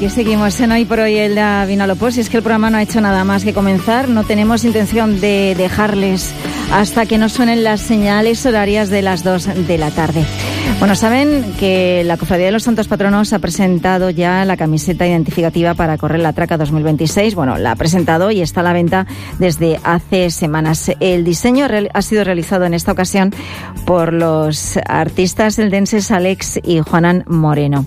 Aquí seguimos en Hoy por Hoy, Elda Vinalopó. Si es que el programa no ha hecho nada más que comenzar, no tenemos intención de dejarles hasta que nos suenen las señales horarias de las 2 de la tarde. Bueno, saben que la Cofradía de los Santos Patronos ha presentado ya la camiseta identificativa para correr la Traca 2026. Bueno, la ha presentado y está a la venta desde hace semanas. El diseño ha sido realizado en esta ocasión por los artistas eldenses Alex y Juanan Moreno.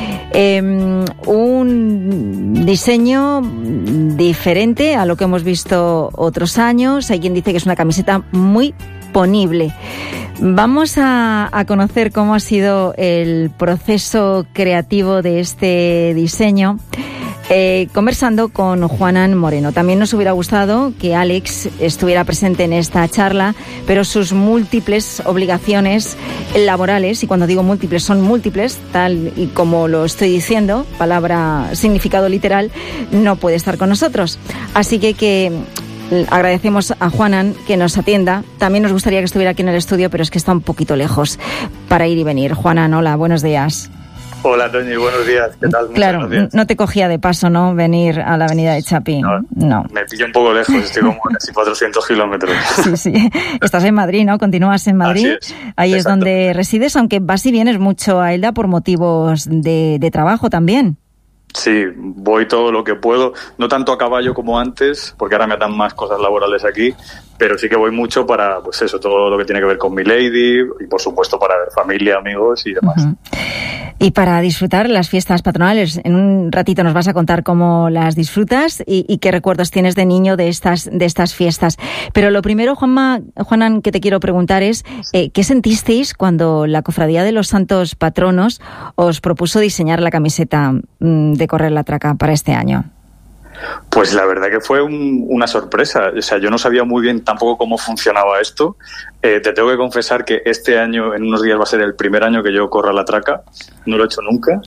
Un diseño diferente a lo que hemos visto otros años. Hay quien dice que es una camiseta muy ponible. Vamos a conocer cómo ha sido el proceso creativo de este diseño, conversando con Juanan Moreno. También nos hubiera gustado que Alex estuviera presente en esta charla, pero sus múltiples obligaciones laborales, y cuando digo múltiples son múltiples, tal y como lo estoy diciendo, palabra, significado literal, no puede estar con nosotros. Así que agradecemos a Juanan que nos atienda. También nos gustaría que estuviera aquí en el estudio, pero es que está un poquito lejos para ir y venir. Juanan, hola, buenos días. Hola, Toñi, buenos días. ¿Qué tal? Claro, no te cogía de paso, ¿no?, venir a la avenida de Chapí. No. Me pilla un poco lejos, estoy como casi 400 kilómetros. Sí. Estás en Madrid, ¿no? Continúas en Madrid. Así es. Ahí Exacto. Es donde resides, aunque vas y vienes mucho a Elda por motivos de trabajo también. Sí, voy todo lo que puedo, no tanto a caballo como antes, porque ahora me dan más cosas laborales aquí, pero sí que voy mucho para, pues eso, todo lo que tiene que ver con mi lady y, por supuesto, para ver familia, amigos y demás. Uh-huh. Y para disfrutar las fiestas patronales, en un ratito nos vas a contar cómo las disfrutas y qué recuerdos tienes de niño de estas fiestas. Pero lo primero, Juanan, que te quiero preguntar es, ¿qué sentisteis cuando la Cofradía de los Santos Patronos os propuso diseñar la camiseta de correr la Traca para este año? Pues la verdad que fue una sorpresa. O sea, yo no sabía muy bien tampoco cómo funcionaba esto. Te tengo que confesar que este año, en unos días, va a ser el primer año que yo corra la Traca. No lo he hecho nunca.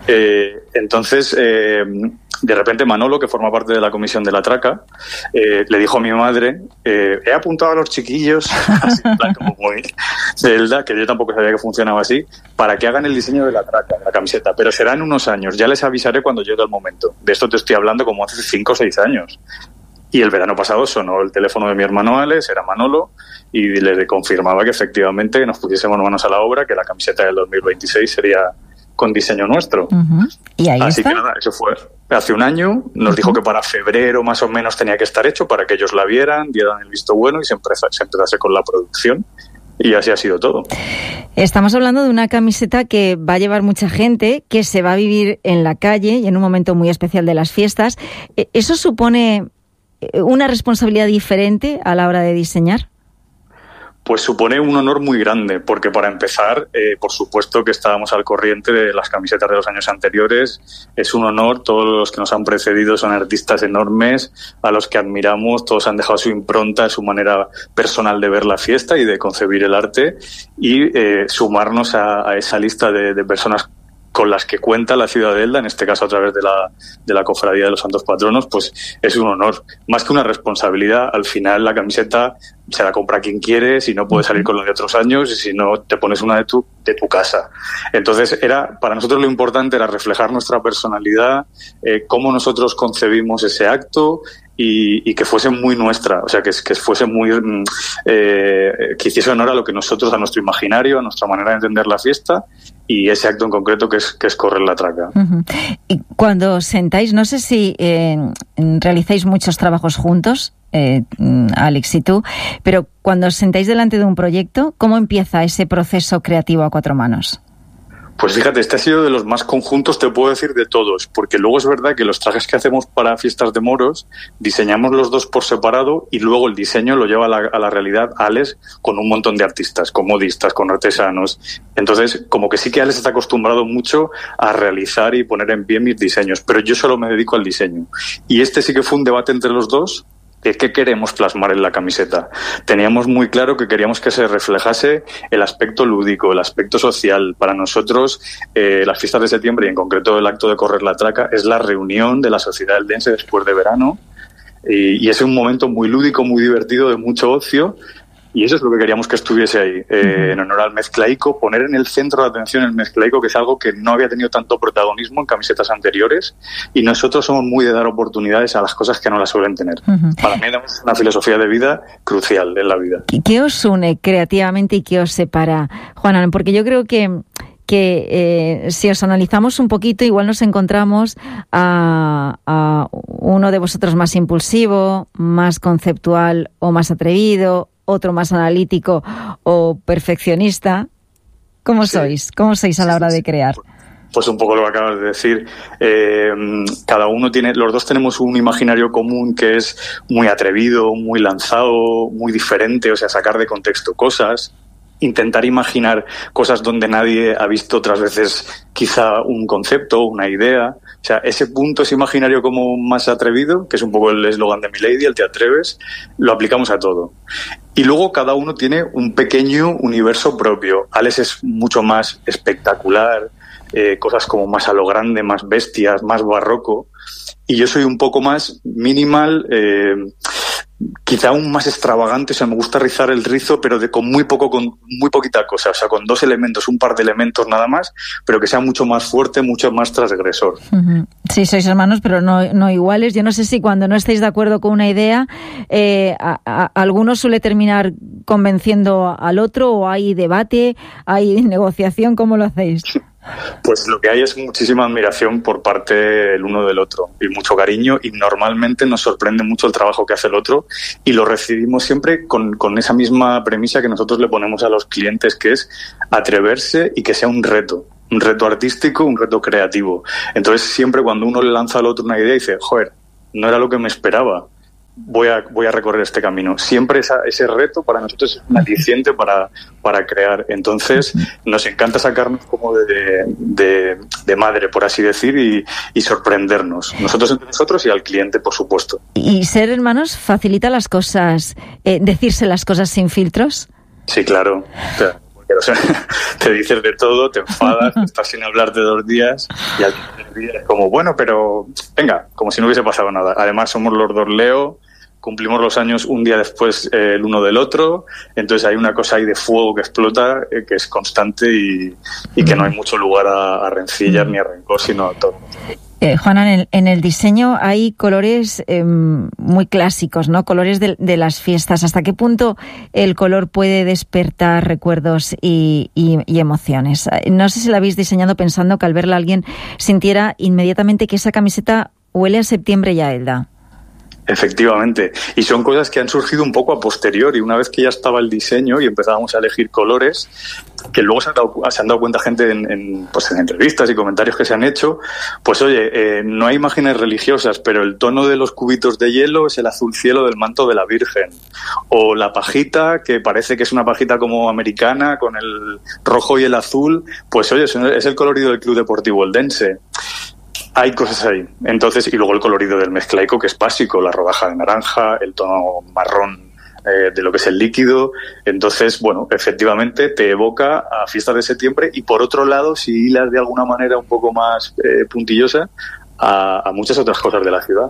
Entonces, de repente Manolo, que forma parte de la comisión de la Traca, le dijo a mi madre, he apuntado a los chiquillos, así, en plan, como muy Zelda, que yo tampoco sabía que funcionaba así, para que hagan el diseño de la Traca, de la camiseta, pero será en unos años, ya les avisaré cuando llegue el momento. De esto te estoy hablando como hace 5 o 6 años. Y el verano pasado sonó el teléfono de mi hermano Alex, era Manolo, y le confirmaba que efectivamente nos pusiésemos manos a la obra, que la camiseta del 2026 sería con diseño nuestro. Uh-huh. ¿Y ahí Así está? que nada, eso fue hace un año. Nos dijo que para febrero más o menos tenía que estar hecho para que ellos la vieran, dieran el visto bueno y se empezase con la producción. Y así ha sido todo. Estamos hablando de una camiseta que va a llevar mucha gente, que se va a vivir en la calle y en un momento muy especial de las fiestas. ¿Eso supone una responsabilidad diferente a la hora de diseñar? Pues supone un honor muy grande, porque para empezar, por supuesto que estábamos al corriente de las camisetas de los años anteriores. Es un honor, todos los que nos han precedido son artistas enormes, a los que admiramos, todos han dejado su impronta, su manera personal de ver la fiesta y de concebir el arte, y sumarnos a esa lista de personas con las que cuenta la ciudad de Elda, en este caso a través de la Cofradía de los Santos Patronos, pues es un honor. Más que una responsabilidad, al final la camiseta se la compra quien quiere, si no puedes salir con lo de otros años y si no te pones una de tu casa. Entonces para nosotros lo importante era reflejar nuestra personalidad, cómo nosotros concebimos ese acto y que fuese muy nuestra, o sea, que fuese muy que hiciese honor a lo que nosotros, a nuestro imaginario, a nuestra manera de entender la fiesta y ese acto en concreto que es correr la Traca. Uh-huh. Y cuando sentáis, no sé si realizáis muchos trabajos juntos, Alex y tú, pero cuando os sentáis delante de un proyecto, ¿cómo empieza ese proceso creativo a 4 manos? Pues fíjate, este ha sido de los más conjuntos, te puedo decir, de todos, porque luego es verdad que los trajes que hacemos para fiestas de moros, diseñamos los dos por separado y luego el diseño lo lleva a la realidad Alex con un montón de artistas, con modistas, con artesanos. Entonces, como que sí que Alex está acostumbrado mucho a realizar y poner en pie mis diseños, pero yo solo me dedico al diseño. Y este sí que fue un debate entre los dos. ¿Qué queremos plasmar en la camiseta? Teníamos muy claro que queríamos que se reflejase el aspecto lúdico, el aspecto social. Para nosotros, las fiestas de septiembre y en concreto el acto de correr la Traca es la reunión de la sociedad eldense después de verano y es un momento muy lúdico, muy divertido, de mucho ocio. Y eso es lo que queríamos que estuviese ahí, en honor al mezclaico, poner en el centro de atención el mezclaico, que es algo que no había tenido tanto protagonismo en camisetas anteriores, y nosotros somos muy de dar oportunidades a las cosas que no las suelen tener. Para mí es una filosofía de vida crucial en la vida. ¿Qué os une creativamente y qué os separa, Juanan? Porque yo creo que si os analizamos un poquito, igual nos encontramos a uno de vosotros más impulsivo, más conceptual o más atrevido, otro más analítico o perfeccionista. ¿Cómo sois? ¿Cómo sois a la hora de crear? Pues un poco lo que acabas de decir. Cada uno los dos tenemos un imaginario común que es muy atrevido, muy lanzado, muy diferente, o sea, sacar de contexto cosas, intentar imaginar cosas donde nadie ha visto otras veces quizá un concepto, una idea. O sea, ese punto, ese imaginario como más atrevido, que es un poco el eslogan de Milady, el te atreves, lo aplicamos a todo. Y luego cada uno tiene un pequeño universo propio. Alex es mucho más espectacular, cosas como más a lo grande, más bestias, más barroco. Y yo soy un poco más minimal, quizá aún más extravagante. O sea, me gusta rizar el rizo, pero con muy poquita cosa. O sea, con 2 elementos, un par de elementos nada más, pero que sea mucho más fuerte, mucho más transgresor. Sí, sois hermanos, pero no iguales. Yo no sé si cuando no estáis de acuerdo con una idea, alguno suele terminar convenciendo al otro, o hay debate, hay negociación. ¿Cómo lo hacéis? Pues lo que hay es muchísima admiración por parte el uno del otro y mucho cariño, y normalmente nos sorprende mucho el trabajo que hace el otro, y lo recibimos siempre con esa misma premisa que nosotros le ponemos a los clientes, que es atreverse y que sea un reto artístico, un reto creativo. Entonces siempre cuando uno le lanza al otro una idea, dice, joder, no era lo que me esperaba, voy a recorrer este camino. Siempre ese reto para nosotros es un aliciente para crear. Entonces nos encanta sacarnos como de madre, por así decir, y sorprendernos. Nosotros entre nosotros y al cliente, por supuesto. ¿Y ser hermanos facilita las cosas, decirse las cosas sin filtros? Sí, claro. O sea, te dices de todo, te enfadas, estás sin hablarte 2 días y al tercer día es como, bueno, pero venga, como si no hubiese pasado nada. Además somos los 2 Leo, cumplimos los años un día después el uno del otro, entonces hay una cosa ahí de fuego que explota, que es constante y que no hay mucho lugar a rencillas ni a rencor, sino a todo. Juanan, en el diseño hay colores muy clásicos, ¿no? Colores de las fiestas. ¿Hasta qué punto el color puede despertar recuerdos y emociones? No sé si la habéis diseñado pensando que al verla alguien sintiera inmediatamente que esa camiseta huele a septiembre y a Elda. Efectivamente, y son cosas que han surgido un poco a posteriori, una vez que ya estaba el diseño y empezábamos a elegir colores, que luego se han dado cuenta gente en entrevistas y comentarios que se han hecho, pues oye, no hay imágenes religiosas, pero el tono de los cubitos de hielo es el azul cielo del manto de la Virgen, o la pajita, que parece que es una pajita como americana, con el rojo y el azul, pues oye, es el colorido del Club Deportivo Eldense. Hay cosas ahí. Entonces, y luego el colorido del mezclaico, que es básico, la rodaja de naranja, el tono marrón de lo que es el líquido. Entonces, bueno, efectivamente te evoca a fiestas de septiembre, y por otro lado, si hilas de alguna manera un poco más puntillosa, a muchas otras cosas de la ciudad.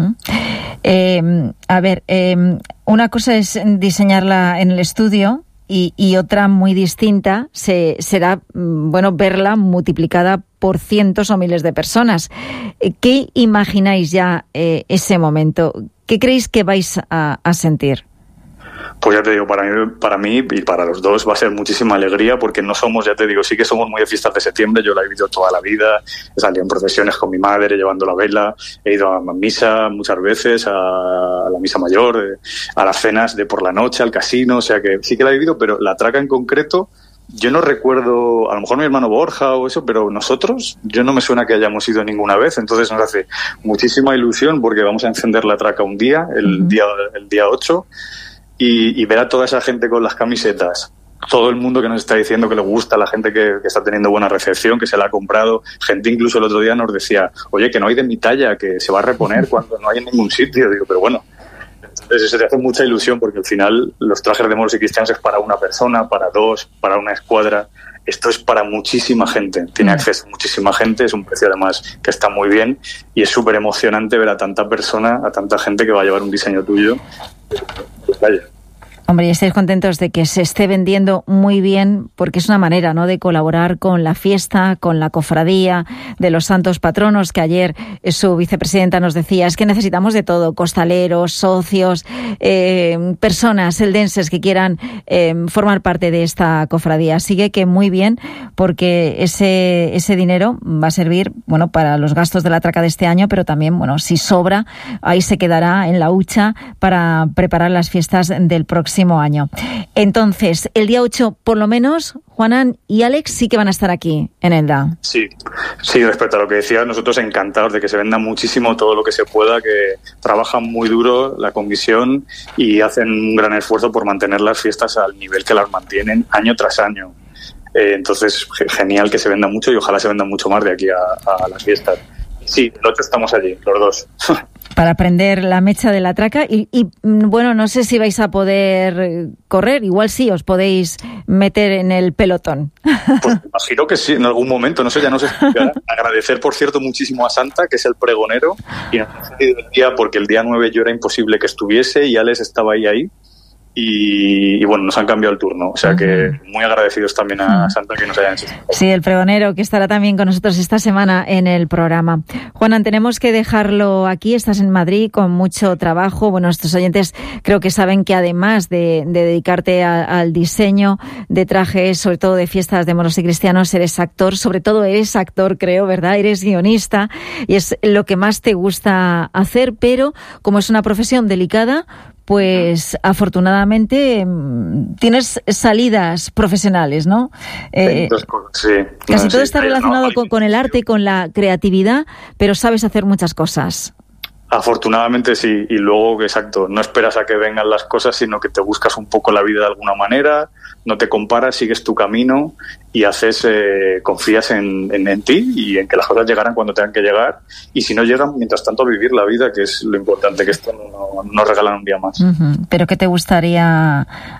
Una cosa es diseñarla en el estudio, y otra muy distinta será verla multiplicada por cientos o miles de personas. ¿Qué imagináis ya ese momento? ¿Qué creéis que vais a sentir? Pues ya te digo, para mí y para los dos va a ser muchísima alegría, porque no somos, ya te digo, sí que somos muy de fiestas de septiembre. Yo la he vivido toda la vida, he salido en procesiones con mi madre llevando la vela, he ido a misa muchas veces, a la misa mayor, a las cenas de por la noche, al casino, o sea que sí que la he vivido, pero la traca en concreto, yo no recuerdo, a lo mejor mi hermano Borja o eso, pero nosotros, yo no me suena que hayamos ido ninguna vez, entonces nos hace muchísima ilusión porque vamos a encender la traca un día, el día 8, y ver a toda esa gente con las camisetas, todo el mundo que nos está diciendo que le gusta, la gente que está teniendo buena recepción, que se la ha comprado, gente incluso el otro día nos decía, oye, que no hay de mi talla, que se va a reponer cuando no hay en ningún sitio. Digo, pero bueno, entonces eso te hace mucha ilusión, porque al final los trajes de moros y cristianos es para una persona, para 2, para una escuadra. Esto es para muchísima gente, tiene acceso a muchísima gente, es un precio además que está muy bien, y es súper emocionante ver a tanta persona, a tanta gente que va a llevar un diseño tuyo. Hombre, y estáis contentos de que se esté vendiendo muy bien, porque es una manera, ¿no?, de colaborar con la fiesta, con la cofradía de los santos patronos, que ayer su vicepresidenta nos decía, es que necesitamos de todo, costaleros, socios, personas eldenses que quieran formar parte de esta cofradía. Así que muy bien, porque ese dinero va a servir, bueno, para los gastos de la traca de este año, pero también, bueno, si sobra, ahí se quedará en la hucha para preparar las fiestas del próximo año. Entonces, el día 8, por lo menos, Juanan y Alex sí que van a estar aquí en Elda. Sí, respecto a lo que decías, nosotros encantados de que se venda muchísimo todo lo que se pueda, que trabajan muy duro la comisión y hacen un gran esfuerzo por mantener las fiestas al nivel que las mantienen año tras año. Entonces, genial que se venda mucho y ojalá se venda mucho más de aquí a las fiestas. Sí, el 8 estamos allí, los dos. Para prender la mecha de la traca y bueno, no sé si vais a poder correr, igual sí, os podéis meter en el pelotón. Pues imagino que sí, en algún momento, no sé, ya no sé. Agradecer, por cierto, muchísimo a Santa, que es el pregonero, y nos ha cedido el día porque el día 9 yo era imposible que estuviese y Alex estaba ahí. Y bueno, nos han cambiado el turno, o sea que muy agradecidos también a Santa que nos hayan hecho. Sí, el pregonero que estará también con nosotros esta semana en el programa. Juanan, tenemos que dejarlo aquí, estás en Madrid con mucho trabajo. Bueno, nuestros oyentes creo que saben que además de dedicarte al diseño de trajes, sobre todo de fiestas de moros y cristianos, eres actor, sobre todo eres actor, creo, ¿verdad? Eres guionista y es lo que más te gusta hacer, pero como es una profesión delicada, pues afortunadamente tienes salidas profesionales, ¿no? Sí. Casi todo está relacionado con el arte y con la creatividad, pero sabes hacer muchas cosas. Afortunadamente sí, y luego, exacto, no esperas a que vengan las cosas, sino que te buscas un poco la vida de alguna manera, no te comparas, sigues tu camino y haces, confías en ti y en que las cosas llegarán cuando tengan que llegar, y si no llegan, mientras tanto vivir la vida, que es lo importante, que esto no nos regalan un día más. ¿Pero qué te gustaría